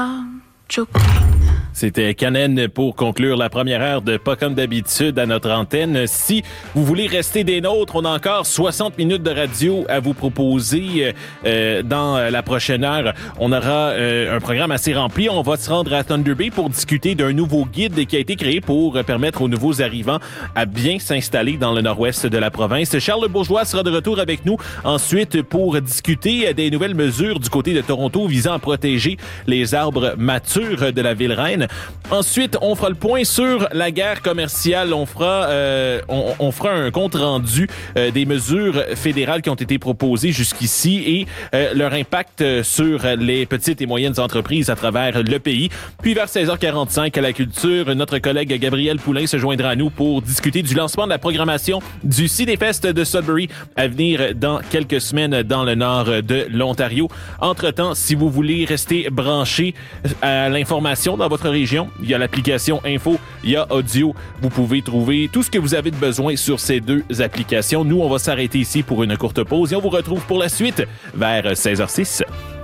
C'était Canen pour conclure la première heure de Pas comme d'habitude à notre antenne. Si vous voulez rester des nôtres, on a encore 60 minutes de radio à vous proposer dans la prochaine heure. On aura un programme assez rempli. On va se rendre à Thunder Bay pour discuter d'un nouveau guide qui a été créé pour permettre aux nouveaux arrivants à bien s'installer dans le nord-ouest de la province. Charles Bourgeois sera de retour avec nous ensuite pour discuter des nouvelles mesures du côté de Toronto visant à protéger les arbres matures de la ville reine. Ensuite, on fera le point sur la guerre commerciale. On fera un compte rendu des mesures fédérales qui ont été proposées jusqu'ici et leur impact sur les petites et moyennes entreprises à travers le pays. Puis vers 16h45 à la culture, notre collègue Gabriel Poulain se joindra à nous pour discuter du lancement de la programmation du Cinéfest de Sudbury à venir dans quelques semaines dans le nord de l'Ontario. Entre-temps, si vous voulez rester branché à l'information dans votre région, il y a l'application Info, il y a Audio. Vous pouvez trouver tout ce que vous avez de besoin sur ces deux applications. Nous, on va s'arrêter ici pour une courte pause et on vous retrouve pour la suite vers 16h06.